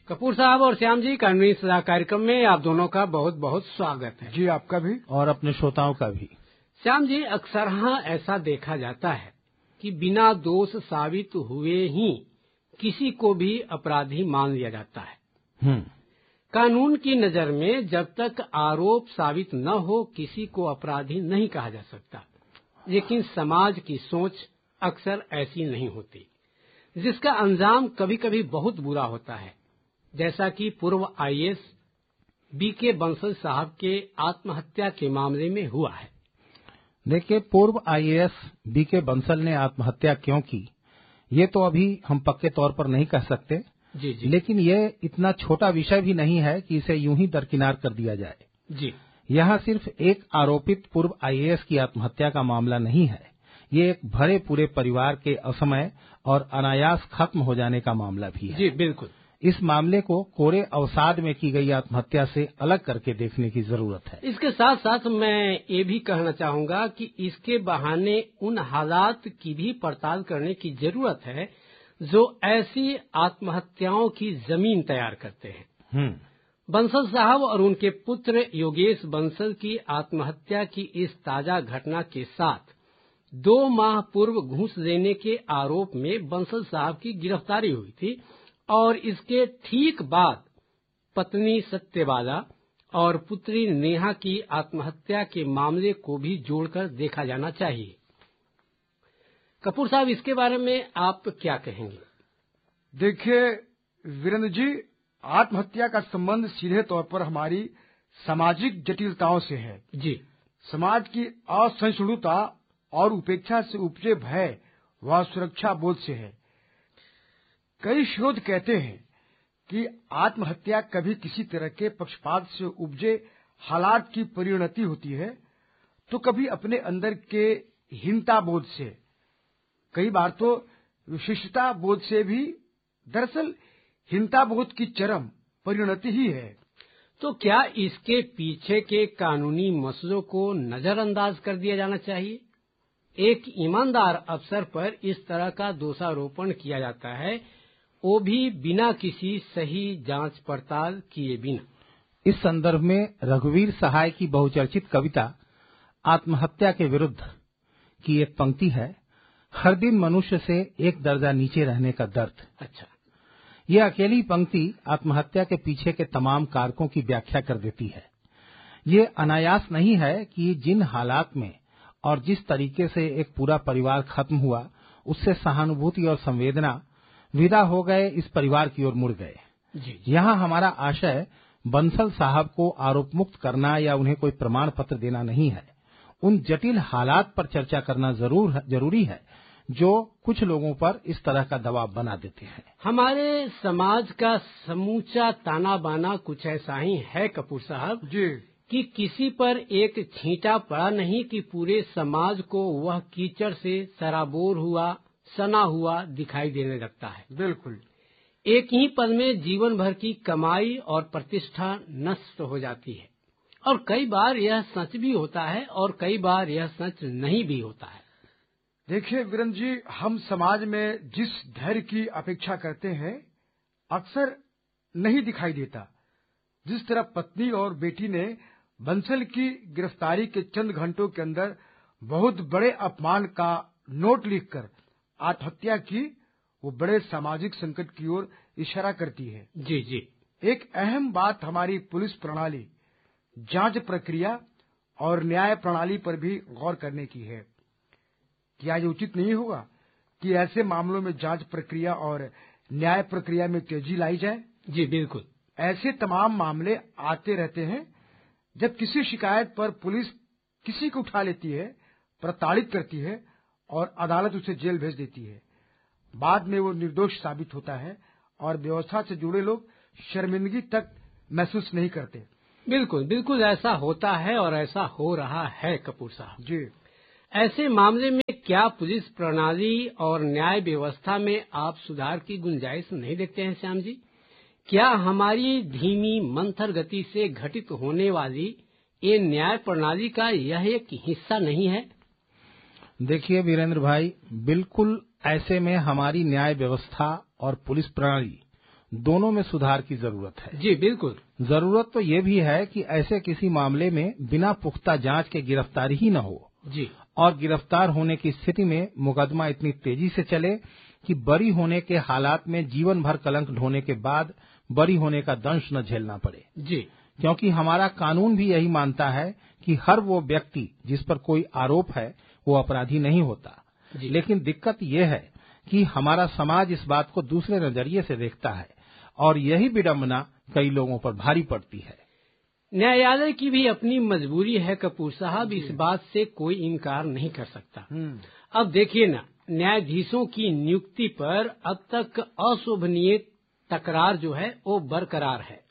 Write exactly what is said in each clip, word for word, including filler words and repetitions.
कपूर साहब और श्याम जी, कानूनी सलाह कार्यक्रम में आप दोनों का बहुत बहुत स्वागत है। जी, आपका भी और अपने श्रोताओं का भी। श्याम जी, अक्सर हाँ ऐसा देखा जाता है कि बिना दोष साबित हुए ही किसी को भी अपराधी मान लिया जाता है। हम्म कानून की नजर में जब तक आरोप साबित न हो किसी को अपराधी नहीं कहा जा सकता, लेकिन समाज की सोच अक्सर ऐसी नहीं होती, जिसका अंजाम कभी कभी बहुत बुरा होता है, जैसा कि पूर्व आईएएस बीके बंसल साहब के आत्महत्या के मामले में हुआ है। देखिए, पूर्व आईएएस बीके बंसल ने आत्महत्या क्यों की, ये तो अभी हम पक्के तौर पर नहीं कह सकते। जी जी। लेकिन ये इतना छोटा विषय भी नहीं है कि इसे यूं ही दरकिनार कर दिया जाए। जी, यहाँ सिर्फ एक आरोपित पूर्व आईएएस की आत्महत्या का मामला नहीं है, ये एक भरे पूरे परिवार के असमय और अनायास खत्म हो जाने का मामला भी है। जी बिल्कुल। इस मामले को कोरे अवसाद में की गई आत्महत्या से अलग करके देखने की जरूरत है। इसके साथ साथ मैं ये भी कहना चाहूंगा कि इसके बहाने उन हालात की भी पड़ताल करने की जरूरत है जो ऐसी आत्महत्याओं की जमीन तैयार करते हैं। हम्म बंसल साहब और उनके पुत्र योगेश बंसल की आत्महत्या की इस ताजा घटना के साथ दो माह पूर्व घूस लेने के आरोप में बंसल साहब की गिरफ्तारी हुई थी और इसके ठीक बाद पत्नी सत्यबाला और पुत्री नेहा की आत्महत्या के मामले को भी जोड़कर देखा जाना चाहिए। कपूर साहब, इसके बारे में आप क्या कहेंगे? देखिए वीरेंद्र जी, आत्महत्या का संबंध सीधे तौर पर हमारी सामाजिक जटिलताओं से है। जी। समाज की असहिष्णुता और उपेक्षा से उपजे भय व सुरक्षा बोध से है। कई शोध कहते हैं कि आत्महत्या कभी किसी तरह के पक्षपात से उपजे हालात की परिणति होती है, तो कभी अपने अंदर के हीनता बोध से, कई बार तो विशिष्टता बोध से भी। दरअसल हीनता बोध की चरम परिणति ही है। तो क्या इसके पीछे के कानूनी मसलों को नजरअंदाज कर दिया जाना चाहिए? एक ईमानदार अफसर पर इस तरह का दोषारोपण किया जाता है, वो भी बिना किसी सही जांच पड़ताल किए बिना। इस संदर्भ में रघुवीर सहाय की बहुचर्चित कविता आत्महत्या के विरुद्ध की एक पंक्ति है, हर दिन मनुष्य से एक दर्जा नीचे रहने का दर्द। अच्छा। यह अकेली पंक्ति आत्महत्या के पीछे के तमाम कारकों की व्याख्या कर देती है। ये अनायास नहीं है कि जिन हालात में और जिस तरीके से एक पूरा परिवार खत्म हुआ, उससे सहानुभूति और संवेदना विदा हो गए इस परिवार की ओर मुड़ गए। जी। यहाँ हमारा आशय बंसल साहब को आरोप मुक्त करना या उन्हें कोई प्रमाण पत्र देना नहीं है। उन जटिल हालात पर चर्चा करना जरूर जरूरी है जो कुछ लोगों पर इस तरह का दबाव बना देते हैं। हमारे समाज का समूचा ताना बाना कुछ ऐसा ही है कपूर साहब जी, कि किसी पर एक छींटा पड़ा नहीं कि पूरे समाज को वह कीचड़ से सराबोर हुआ, सना हुआ दिखाई देने लगता है। बिल्कुल। एक ही पल में जीवन भर की कमाई और प्रतिष्ठा नष्ट हो जाती है, और कई बार यह सच भी होता है और कई बार यह सच नहीं भी होता है। देखिए वीरेंद्र जी, हम समाज में जिस धैर्य की अपेक्षा करते हैं अक्सर नहीं दिखाई देता। जिस तरह पत्नी और बेटी ने बंसल की गिरफ्तारी के चंद घंटों के अंदर बहुत बड़े अपमान का नोट लिखकर आत्महत्या की, वो बड़े सामाजिक संकट की ओर इशारा करती है। जी जी। एक अहम बात हमारी पुलिस प्रणाली, जांच प्रक्रिया और न्याय प्रणाली पर भी गौर करने की है। क्या ये उचित नहीं होगा कि ऐसे मामलों में जांच प्रक्रिया और न्याय प्रक्रिया में तेजी लाई जाए? जी बिल्कुल। ऐसे तमाम मामले आते रहते हैं जब किसी शिकायत पर पुलिस किसी को उठा लेती है, प्रताड़ित करती है और अदालत उसे जेल भेज देती है। बाद में वो निर्दोष साबित होता है और व्यवस्था से जुड़े लोग शर्मिंदगी तक महसूस नहीं करते। बिल्कुल बिल्कुल, ऐसा होता है और ऐसा हो रहा है कपूर साहब जी। ऐसे मामले में क्या पुलिस प्रणाली और न्याय व्यवस्था में आप सुधार की गुंजाइश नहीं देखते हैं श्याम जी? क्या हमारी धीमी मंथर गति से घटित होने वाली ये न्याय प्रणाली का यह एक हिस्सा नहीं है? देखिए वीरेंद्र भाई, बिल्कुल ऐसे में हमारी न्याय व्यवस्था और पुलिस प्रणाली दोनों में सुधार की जरूरत है। जी बिल्कुल। जरूरत तो ये भी है कि ऐसे किसी मामले में बिना पुख्ता जांच के गिरफ्तारी ही न हो जी, और गिरफ्तार होने की स्थिति में मुकदमा इतनी तेजी से चले कि बरी होने के हालात में जीवन भर कलंक ढोने के बाद बरी होने का दंश न झेलना पड़े। जी, क्योंकि हमारा कानून भी यही मानता है कि हर वो व्यक्ति जिस पर कोई आरोप है वो अपराधी नहीं होता। लेकिन दिक्कत ये है कि हमारा समाज इस बात को दूसरे नजरिए से देखता है और यही विडंबना कई लोगों पर भारी पड़ती है। न्यायालय की भी अपनी मजबूरी है कपूर साहब, इस बात से कोई इनकार नहीं कर सकता। अब देखिए ना, न्यायाधीशों की नियुक्ति पर अब तक अशोभनीय तकरार जो है वो बरकरार है।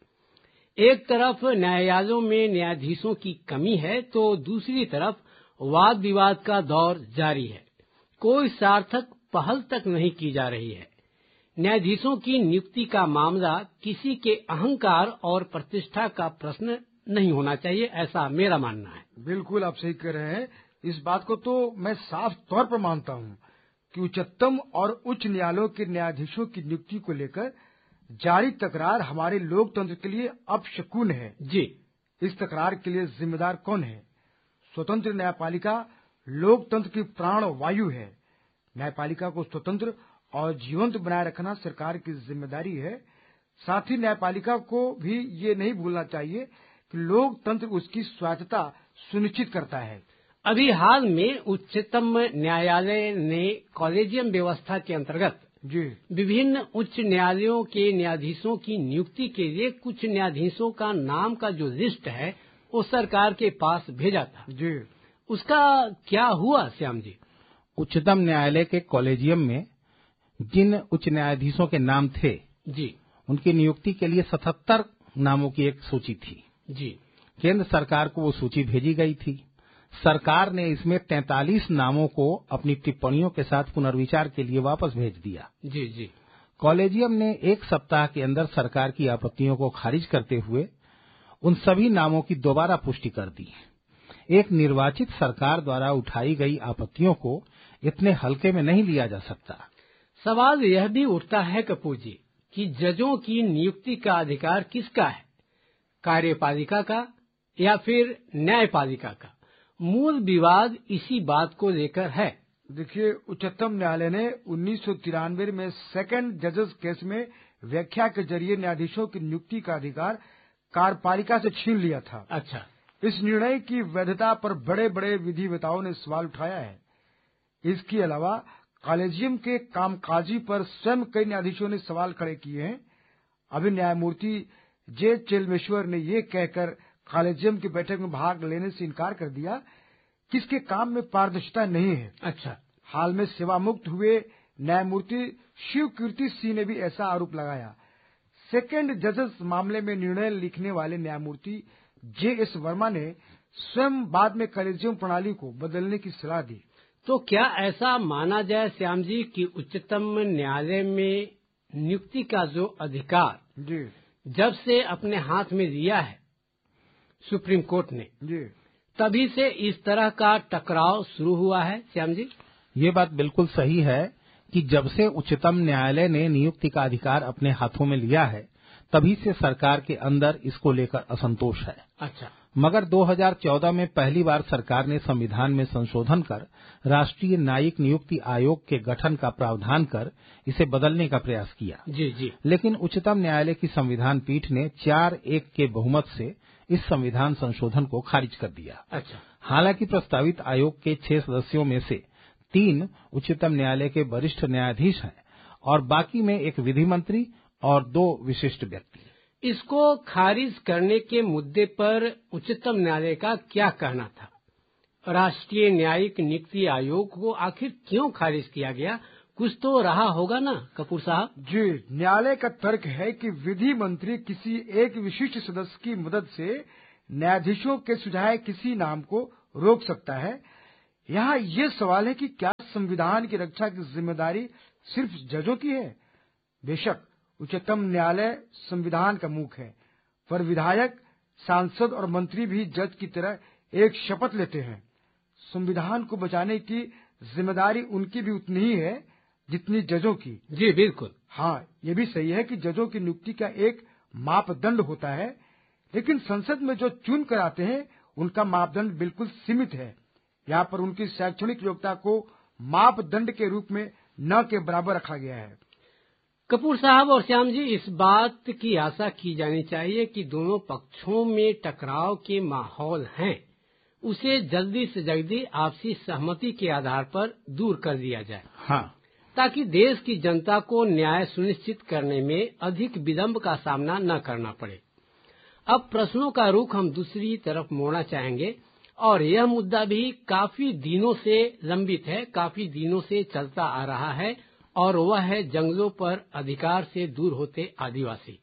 एक तरफ न्यायालयों में न्यायाधीशों की कमी है तो दूसरी तरफ वाद विवाद का दौर जारी है। कोई सार्थक पहल तक नहीं की जा रही है। न्यायाधीशों की नियुक्ति का मामला किसी के अहंकार और प्रतिष्ठा का प्रश्न नहीं होना चाहिए, ऐसा मेरा मानना है। बिल्कुल आप सही कह रहे हैं। इस बात को तो मैं साफ तौर पर मानता हूँ कि उच्चतम और उच्च न्यायालयों के न्यायाधीशों की नियुक्ति को लेकर जारी तकरार हमारे लोकतंत्र के लिए अपशकुन है। जी, इस तकरार के लिए जिम्मेदार कौन है? स्वतंत्र न्यायपालिका लोकतंत्र की प्राण वायु है। न्यायपालिका को स्वतंत्र और जीवंत बनाए रखना सरकार की जिम्मेदारी है। साथ ही न्यायपालिका को भी ये नहीं भूलना चाहिए कि लोकतंत्र उसकी स्वायत्तता सुनिश्चित करता है। अभी हाल में उच्चतम न्यायालय ने कॉलेजियम व्यवस्था के अंतर्गत जी विभिन्न उच्च न्यायालयों के न्यायाधीशों की नियुक्ति के लिए कुछ न्यायाधीशों का नाम का जो लिस्ट है वो सरकार के पास भेजा था। जी, उसका क्या हुआ श्याम जी? उच्चतम न्यायालय के कॉलेजियम में जिन उच्च न्यायाधीशों के नाम थे जी, उनकी नियुक्ति के लिए सतहत्तर नामों की एक सूची थी। जी, केंद्र सरकार को वो सूची भेजी गई थी। सरकार ने इसमें तैंतालीस नामों को अपनी टिप्पणियों के साथ पुनर्विचार के लिए वापस भेज दिया। जी, जी, कॉलेजियम ने एक सप्ताह के अंदर सरकार की आपत्तियों को खारिज करते हुए उन सभी नामों की दोबारा पुष्टि कर दी। एक निर्वाचित सरकार द्वारा उठाई गई आपत्तियों को इतने हल्के में नहीं लिया जा सकता। सवाल यह भी उठता है कपूर जी कि जजों की नियुक्ति का अधिकार किसका है, कार्यपालिका का या फिर न्यायपालिका का? मूल विवाद इसी बात को लेकर है। देखिए, उच्चतम न्यायालय ने उन्नीस सौ तिरानवे में सेकंड जजेस केस में व्याख्या के जरिए न्यायाधीशों की नियुक्ति का अधिकार कार्यपालिका से छीन लिया था। अच्छा, इस निर्णय की वैधता पर बड़े बड़े विधिवेताओं ने सवाल उठाया है। इसके अलावा कॉलेजियम के कामकाजी पर स्वयं कई न्यायाधीशों ने सवाल खड़े किए हैं। अभी न्यायमूर्ति जे चेलमेश्वर ने ये कहकर कॉलेजियम की बैठक में भाग लेने से इनकार कर दिया कि इसके काम में पारदर्शिता नहीं है। अच्छा, हाल में सेवामुक्त हुए न्यायमूर्ति शिव कीर्ति सिंह ने भी ऐसा आरोप लगाया। सेकंड जजेस मामले में निर्णय लिखने वाले न्यायमूर्ति जे एस वर्मा ने स्वयं बाद में कॉलेजियम प्रणाली को बदलने की सलाह दी। तो क्या ऐसा माना जाए श्याम जी कि उच्चतम न्यायालय में नियुक्ति का जो अधिकार जी जब से अपने हाथ में लिया है सुप्रीम कोर्ट ने, जी तभी से इस तरह का टकराव शुरू हुआ है? श्याम जी, ये बात बिल्कुल सही है कि जब से उच्चतम न्यायालय ने नियुक्ति का अधिकार अपने हाथों में लिया है तभी से सरकार के अंदर इसको लेकर असंतोष है। अच्छा, मगर दो हज़ार चौदह में पहली बार सरकार ने संविधान में संशोधन कर राष्ट्रीय न्यायिक नियुक्ति आयोग के गठन का प्रावधान कर इसे बदलने का प्रयास किया। जी जी, लेकिन उच्चतम न्यायालय की संविधान पीठ ने चार एक के बहुमत से इस संविधान संशोधन को खारिज कर दिया। अच्छा, हालांकि प्रस्तावित आयोग के छह सदस्यों में से तीन उच्चतम न्यायालय के वरिष्ठ न्यायाधीश हैं और बाकी में एक विधि मंत्री और दो विशिष्ट व्यक्ति। इसको खारिज करने के मुद्दे पर उच्चतम न्यायालय का क्या कहना था? राष्ट्रीय न्यायिक नियुक्ति आयोग को आखिर क्यों खारिज किया गया? कुछ तो रहा होगा ना कपूर साहब? जी, न्यायालय का तर्क है कि विधि मंत्री किसी एक विशिष्ट सदस्य की मदद से न्यायाधीशों के सुझाए किसी नाम को रोक सकता है। यहाँ ये सवाल है कि क्या संविधान की रक्षा की जिम्मेदारी सिर्फ जजों की है? बेशक उच्चतम न्यायालय संविधान का मुख है, पर विधायक, सांसद और मंत्री भी जज की तरह एक शपथ लेते हैं। संविधान को बचाने की जिम्मेदारी उनकी भी उतनी ही है जितनी जजों की। जी बिल्कुल। हाँ, ये भी सही है कि जजों की नियुक्ति का एक मापदंड होता है, लेकिन संसद में जो चुन कर आते हैं उनका मापदंड बिल्कुल सीमित है। यहाँ पर उनकी शैक्षणिक योग्यता को मापदंड के रूप में न के बराबर रखा गया है। कपूर साहब और श्याम जी, इस बात की आशा की जानी चाहिए कि दोनों पक्षों में टकराव के माहौल हैं, उसे जल्दी से जल्दी आपसी सहमति के आधार पर दूर कर दिया जाए। हाँ, ताकि देश की जनता को न्याय सुनिश्चित करने में अधिक विलंब का सामना न करना पड़े। अब प्रश्नों का रुख हम दूसरी तरफ मोड़ना चाहेंगे और यह मुद्दा भी काफी दिनों से लंबित है, काफी दिनों से चलता आ रहा है, और वह है जंगलों पर अधिकार से दूर होते आदिवासी।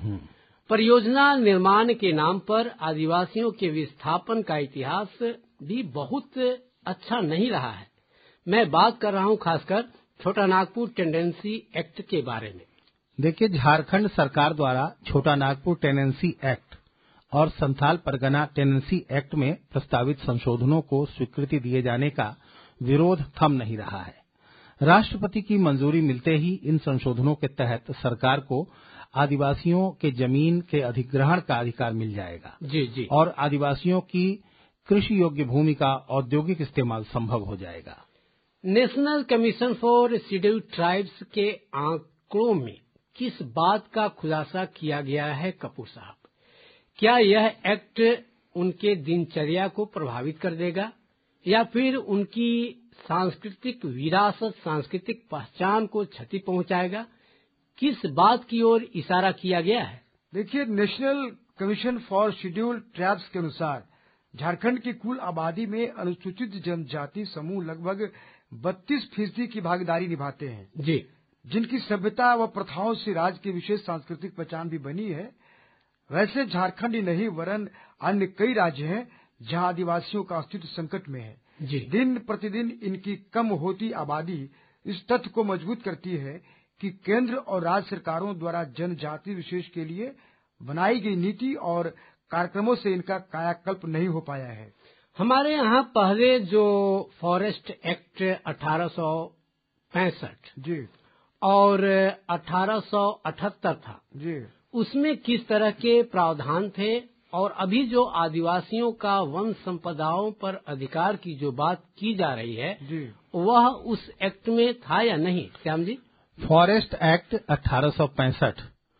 परियोजना निर्माण के नाम पर आदिवासियों के विस्थापन का इतिहास भी बहुत अच्छा नहीं रहा है। मैं बात कर रहा हूं खासकर छोटा नागपुर टेंडेंसी एक्ट के बारे में। देखिए, झारखंड सरकार द्वारा छोटा नागपुर टेनेंसी एक्ट और संथाल परगना टेनेंसी एक्ट में प्रस्तावित संशोधनों को स्वीकृति दिए जाने का विरोध थम नहीं रहा है। राष्ट्रपति की मंजूरी मिलते ही इन संशोधनों के तहत सरकार को आदिवासियों के जमीन के अधिग्रहण का अधिकार मिल जाएगा। जी जी। और आदिवासियों की कृषि योग्य भूमि का औद्योगिक इस्तेमाल संभव हो जाएगा। National commission for scheduled tribes के आंकड़ों में किस बात का खुलासा किया गया है कपूर साहब? क्या यह एक्ट उनके दिनचर्या को प्रभावित कर देगा या फिर उनकी सांस्कृतिक विरासत, सांस्कृतिक पहचान को क्षति पहुंचाएगा? किस बात की ओर इशारा किया गया है? देखिए, national commission for scheduled tribes के अनुसार झारखंड की कुल आबादी में अनुसूचित जनजाति समूह लगभग बत्तीस फीसदी की भागीदारी निभाते हैं। जी। जिनकी सभ्यता व प्रथाओं से राज्य की विशेष सांस्कृतिक पहचान भी बनी है। वैसे झारखंड ही नहीं वरन अन्य कई राज्य हैं जहां आदिवासियों का अस्तित्व संकट में है। जी। दिन प्रतिदिन इनकी कम होती आबादी इस तथ्य को मजबूत करती है कि केंद्र और राज्य सरकारों द्वारा जनजाति विशेष के लिए बनाई गई नीति और कार्यक्रमों से इनका कायाकल्प नहीं हो पाया है। हमारे यहाँ पहले जो फॉरेस्ट एक्ट अठारह सौ पैंसठ जी और अठारह सौ अठहत्तर था जी, उसमें किस तरह के प्रावधान थे, और अभी जो आदिवासियों का वन संपदाओं पर अधिकार की जो बात की जा रही है जी, वह उस एक्ट में था या नहीं? श्याम जी। फॉरेस्ट एक्ट अठारह सौ पैंसठ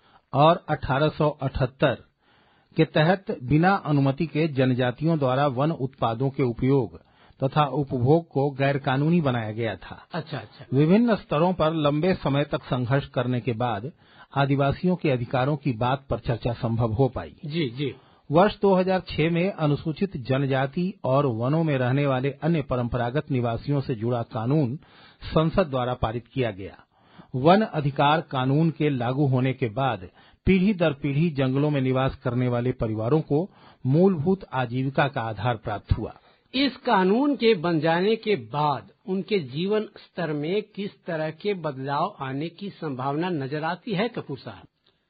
और अठारह सौ अठहत्तर के तहत बिना अनुमति के जनजातियों द्वारा वन उत्पादों के उपयोग तथा उपभोग को गैरकानूनी बनाया गया था। अच्छा अच्छा। विभिन्न स्तरों पर लंबे समय तक संघर्ष करने के बाद आदिवासियों के अधिकारों की बात पर चर्चा संभव हो पाई। जी जी। वर्ष दो हज़ार छह में अनुसूचित जनजाति और वनों में रहने वाले अन्य परंपरागत निवासियों से जुड़ा कानून संसद द्वारा पारित किया गया। वन अधिकार कानून के लागू होने के बाद पीढ़ी दर पीढ़ी जंगलों में निवास करने वाले परिवारों को मूलभूत आजीविका का आधार प्राप्त हुआ। इस कानून के बन जाने के बाद उनके जीवन स्तर में किस तरह के बदलाव आने की संभावना नजर आती है कपूर साहब?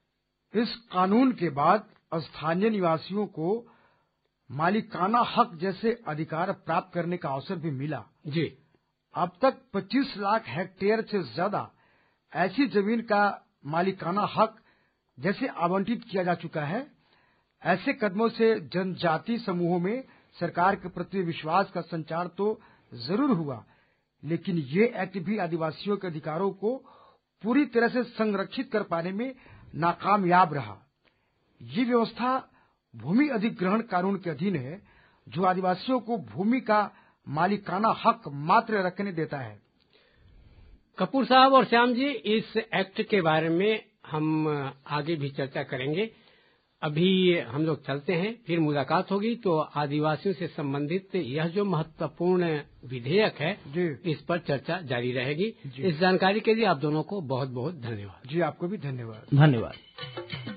इस कानून के बाद स्थानीय निवासियों को मालिकाना हक जैसे अधिकार प्राप्त करने का अवसर भी मिला। जी। अब तक पच्चीस लाख हेक्टेयर से ज्यादा ऐसी जमीन का मालिकाना हक जैसे आवंटित किया जा चुका है। ऐसे कदमों से जनजाति समूहों में सरकार के प्रति विश्वास का संचार तो जरूर हुआ, लेकिन ये एक्ट भी आदिवासियों के अधिकारों को पूरी तरह से संरक्षित कर पाने में नाकामयाब रहा। ये व्यवस्था भूमि अधिग्रहण कानून के अधीन है, जो आदिवासियों को भूमि का मालिकाना हक मात्र रखने देता है। कपूर साहब और श्याम जी, इस एक्ट के बारे में हम आगे भी चर्चा करेंगे। अभी हम लोग चलते हैं, फिर मुलाकात होगी तो आदिवासियों से संबंधित यह जो महत्वपूर्ण विधेयक है इस पर चर्चा जारी रहेगी। इस जानकारी के लिए आप दोनों को बहुत बहुत धन्यवाद। जी, आपको भी धन्यवाद। धन्यवाद।